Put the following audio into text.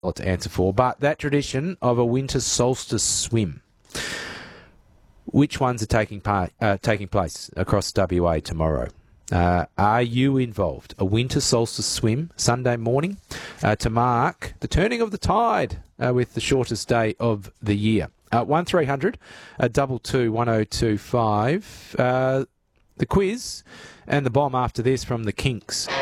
lot to answer for, but that tradition of a winter solstice swim. Which ones are taking place across WA tomorrow? Are you involved? A winter solstice swim Sunday morning to mark the turning of the tide with the shortest day of the year. 1300 22 1025. The quiz and the bomb after this from the Kinks.